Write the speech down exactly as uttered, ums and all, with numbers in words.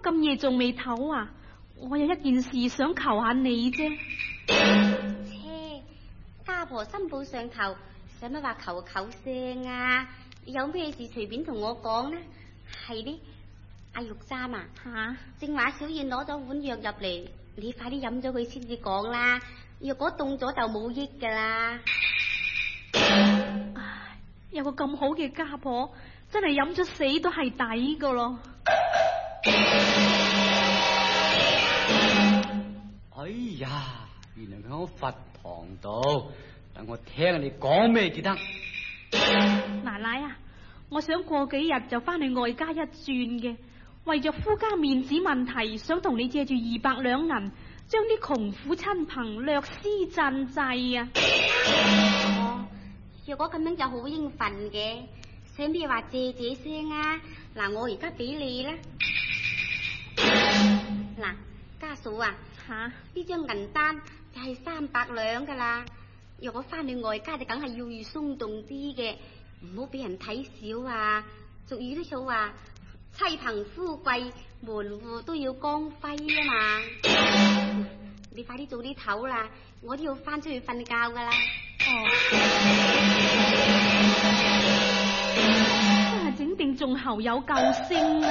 咁夜仲未唞啊？我有一件事想求下你啫。 切，家婆新報上頭，使乜話求求聲啊？有咩事隨便同我講啦。係呢，阿玉簪啊， 吓， 正話小燕攞咗碗藥入嚟，你快啲飲咗佢先至講啦。若果凍咗就冇益噶啦。 唉，有個咁好嘅家婆，真係飲咗死都係抵噶咯。 哎呀，原來佢喺佛堂度，等我聽下你講咩至得。 奶奶啊，我想過幾日就翻去外家一轉嘅，為着夫家面子問題，想同你借住二百兩銀，將啲窮苦親朋略施賑濟啊。 哦，若果咁樣就好應份嘅，使咩話借借聲啊？嗱，我而家俾你啦。嗱，家嫂啊， 吓， 呢張銀單就係三百兩噶啦。若果翻去外家就梗係要預鬆動啲嘅，唔好俾人睇少啊。俗語都數話，妻憑夫貴，門戶都要光輝啊嘛。你快啲早啲唞啦，我都要翻出去瞓覺噶啦。 哦，真係整定仲喉有救星啊！